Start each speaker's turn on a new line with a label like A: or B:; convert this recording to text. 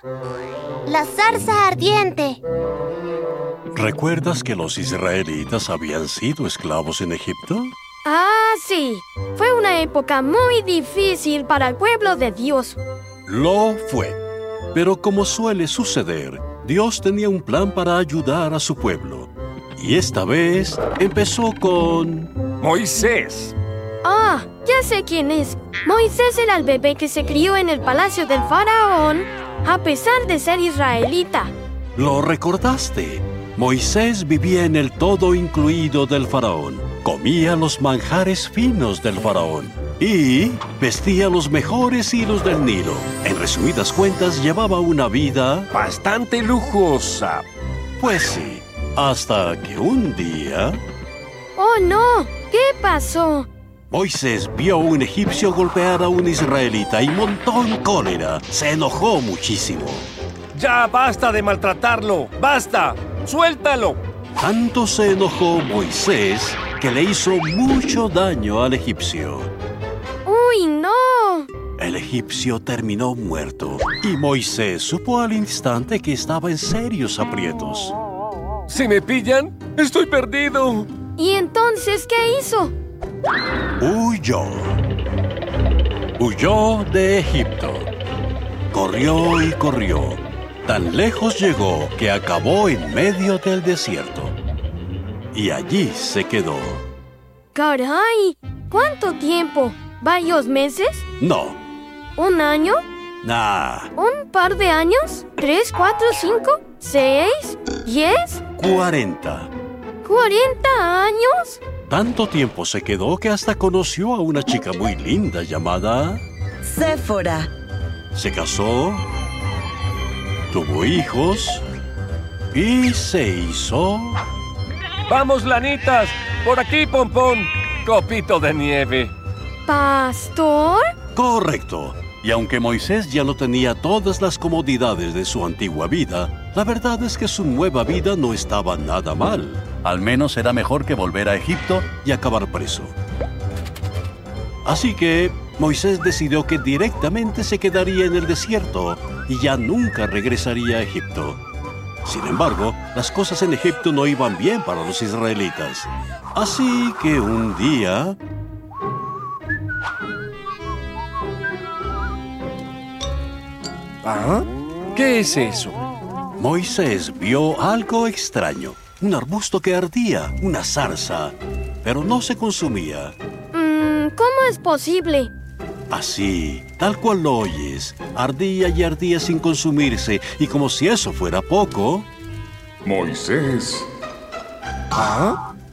A: La zarza ardiente.
B: ¿Recuerdas que los israelitas habían sido esclavos en Egipto?
C: Ah, sí. Fue una época muy difícil para el pueblo de Dios.
B: Lo fue. Pero como suele suceder, Dios tenía un plan para ayudar a su pueblo. Y esta vez empezó con
D: Moisés.
C: Ah, ya sé quién es. Moisés era el bebé que se crió en el palacio del faraón, a pesar de ser israelita.
B: ¿Lo recordaste? Moisés vivía en el todo incluido del faraón, comía los manjares finos del faraón y vestía los mejores hilos del Nilo. En resumidas cuentas, llevaba una vida
D: Bastante lujosa.
B: pues sí, hasta que un día
C: ¡Oh, no! ¿Qué pasó?
B: Moisés vio a un egipcio golpear a un israelita y montó en cólera. Se enojó muchísimo.
D: ¡Ya basta de maltratarlo! ¡Basta! ¡Suéltalo!
B: Tanto se enojó Moisés que le hizo mucho daño al egipcio.
C: ¡Uy, no!
B: El egipcio terminó muerto y Moisés supo al instante que estaba en serios aprietos.
D: Si me pillan, estoy perdido.
C: ¿Y entonces qué hizo?
B: Huyó. Huyó de Egipto. Corrió y corrió. Tan lejos llegó que acabó en medio del desierto. Y allí se quedó.
C: ¡Caray! ¿Cuánto tiempo? ¿Varios meses?
B: No,
C: ¿Un año?
B: nah,
C: ¿Un par de años? ¿3, 4, 5, 6, 10,
B: 40.
C: 40 años?
B: Tanto tiempo se quedó que hasta conoció a una chica muy linda llamada...
E: Séfora.
B: Se casó, tuvo hijos y se hizo...
D: ¡Vamos, lanitas! ¡Por aquí, Pompón! ¡Copito de nieve!
C: ¿Pastor?
B: Correcto. Y aunque Moisés ya no tenía todas las comodidades de su antigua vida, la verdad es que su nueva vida no estaba nada mal. Al menos era mejor que volver a Egipto y acabar preso. Así que Moisés decidió que directamente se quedaría en el desierto y ya nunca regresaría a Egipto. Sin embargo, las cosas en Egipto no iban bien para los israelitas. Así que un día...
D: ¿Ah? ¿Qué es eso?
B: Moisés vio algo extraño. Un arbusto que ardía, una zarza, pero no se consumía.
C: ¿Cómo es posible?
B: Así, tal cual lo oyes, ardía y ardía sin consumirse, y como si eso fuera poco...
F: Moisés,
D: ¿Ah?